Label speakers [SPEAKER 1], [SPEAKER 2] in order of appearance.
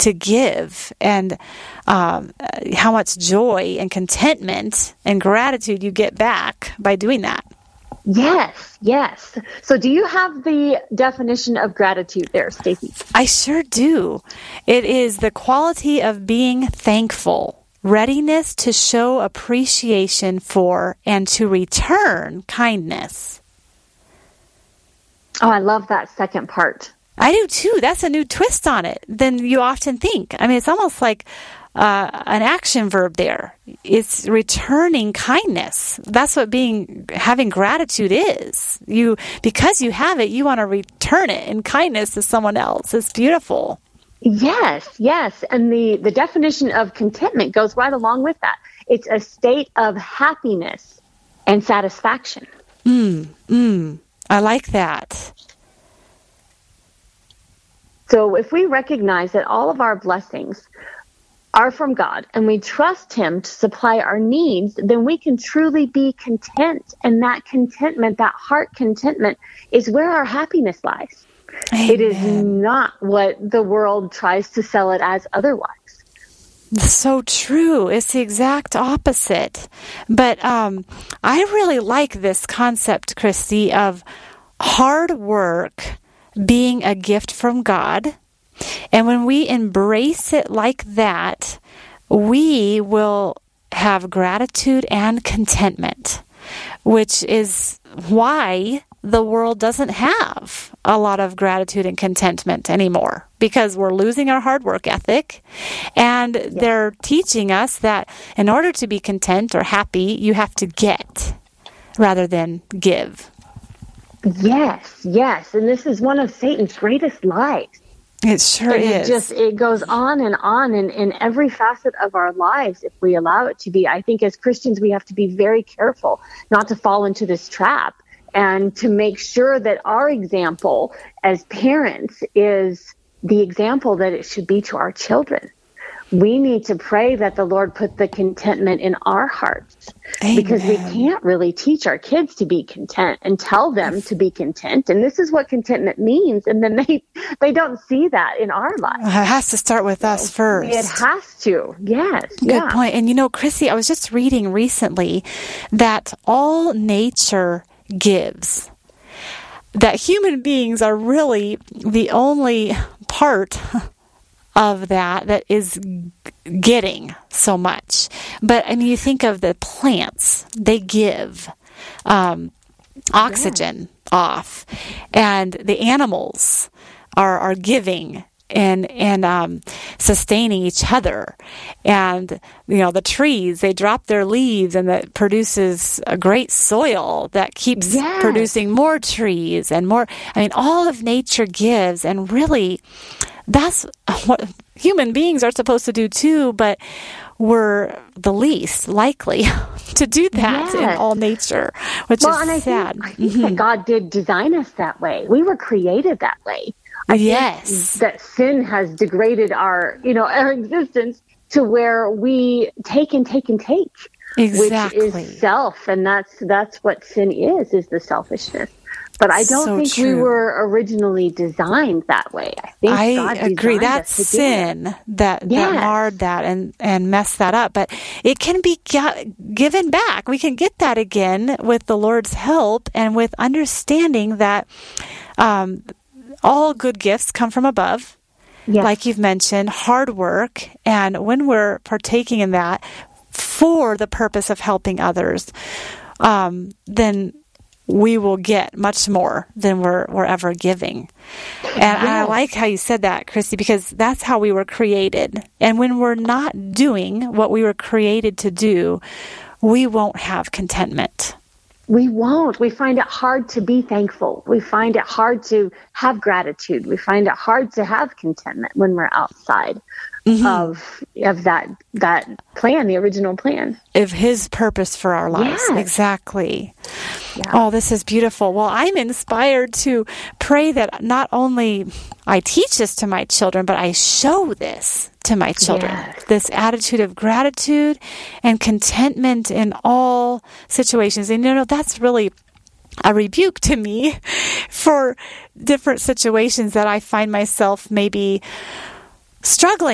[SPEAKER 1] to give, and how much joy and contentment and gratitude you get back by doing that.
[SPEAKER 2] Yes. So do you have the definition of gratitude there, Stacy?
[SPEAKER 1] I sure do. It is the quality of being thankful, readiness to show appreciation for and to return kindness.
[SPEAKER 2] Oh, I love that second part.
[SPEAKER 1] I do too. That's a new twist on it than you often think. I mean, it's almost like an action verb there. It's returning kindness. That's what having gratitude is. Because you have it, you want to return it in kindness to someone else. It's beautiful.
[SPEAKER 2] Yes. And the definition of contentment goes right along with that. It's a state of happiness and satisfaction.
[SPEAKER 1] I like that.
[SPEAKER 2] So if we recognize that all of our blessings are from God and we trust Him to supply our needs, then we can truly be content. And that contentment, that heart contentment, is where our happiness lies.
[SPEAKER 1] Amen.
[SPEAKER 2] It is not what the world tries to sell it as otherwise.
[SPEAKER 1] So true. It's the exact opposite. But I really like this concept, Christy, of hard work being a gift from God. And when we embrace it like that, we will have gratitude and contentment, which is why the world doesn't have a lot of gratitude and contentment anymore, because we're losing our hard work ethic, and they're teaching us that in order to be content or happy, you have to get rather than give.
[SPEAKER 2] Yes. And this is one of Satan's greatest lies.
[SPEAKER 1] It sure is.
[SPEAKER 2] It goes on in every facet of our lives if we allow it to be. I think as Christians, we have to be very careful not to fall into this trap, and to make sure that our example as parents is the example that it should be to our children. We need to pray that the Lord put the contentment in our hearts. Amen. Because we can't really teach our kids to be content and tell them to be content. And this is what contentment means. And then they don't see that in our lives.
[SPEAKER 1] It has to start with us first.
[SPEAKER 2] It has to. Yes.
[SPEAKER 1] Good point. And Chrissy, I was just reading recently that all nature gives. That human beings are really the only part of that is getting so much. But you think of the plants, they give oxygen off, and the animals are giving and sustaining each other. And the trees, they drop their leaves, and that produces a great soil that keeps producing more trees and more. All of nature gives, and really that's what human beings are supposed to do too, but we're the least likely to do that in all nature, which is sad.
[SPEAKER 2] I think that God did design us that way. We were created that way. I think that sin has degraded our existence to where we take and take and take.
[SPEAKER 1] Exactly.
[SPEAKER 2] Which is self, and that's what sin is the selfishness. But I don't think we were originally designed that way. I think God
[SPEAKER 1] agree. That's sin that marred that and messed that up. But it can be given back. We can get that again with the Lord's help and with understanding that all good gifts come from above. Yes. Like you've mentioned, hard work. And when we're partaking in that for the purpose of helping others, then we will get much more than we're ever giving. And I like how you said that, Christy, because that's how we were created. And when we're not doing what we were created to do, we won't have contentment.
[SPEAKER 2] We won't. We find it hard to be thankful. We find it hard to have gratitude. We find it hard to have contentment when we're outside of that plan, the original plan.
[SPEAKER 1] Of His purpose for our lives. Yes. Exactly. Yeah. Oh, this is beautiful. Well, I'm inspired to pray that not only I teach this to my children, but I show this to my children. Yes. This attitude of gratitude and contentment in all situations. And that's really a rebuke to me for different situations that I find myself maybe struggling